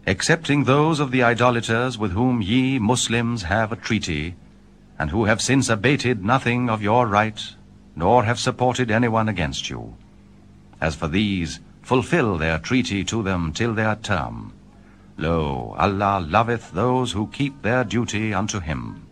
excepting those of the idolaters with whom ye Muslims have a treaty, and who have since abated nothing of your right, nor have supported anyone against you. As for these, fulfill their treaty to them till their term. Lo, Allah loveth those who keep their duty unto him.